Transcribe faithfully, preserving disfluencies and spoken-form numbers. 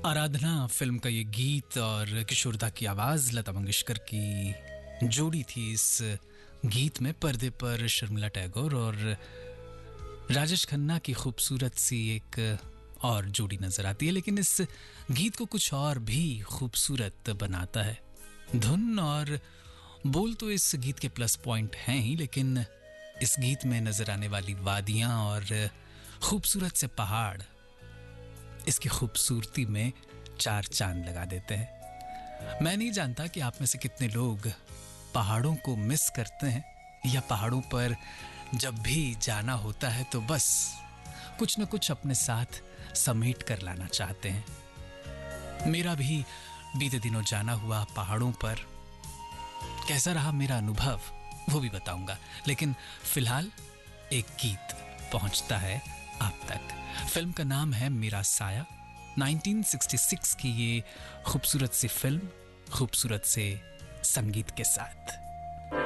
आराधना film का ये गीत और किशोरदा की आवाज, लता मंगेशकर की जोड़ी थी इस गीत में। पर्दे पर शर्मिला टैगोर और राजेश खन्ना की खूबसूरत सी एक और जोड़ी नजर आती है, लेकिन इस गीत को कुछ और भी खूबसूरत बनाता है। धुन और बोल तो इस गीत के प्लस पॉइंट हैं ही, लेकिन इस गीत में नजर आने वाली वादियां और खूबसूरत से पहाड़ इसकी खूबसूरती में चार चांद लगा देते हैं। मैं नहीं जानता कि आप में से कितने लोग पहाड़ों को मिस करते हैं या पहाड़ों पर जब भी जाना होता है तो बस कुछ न कुछ अपने साथ समेट कर लाना चाहते हैं। मेरा भी बीते दिनों जाना हुआ पहाड़ों पर, कैसा रहा मेरा अनुभव वो भी बताऊंगा, लेकिन फिलहाल एक गीत पहुंचता है आप तक। फिल्म का नाम है मेरा साया। उन्नीस सौ छियासठ की ये खूबसूरत सी फिल्म, खूबसूरत से संगीत के साथ।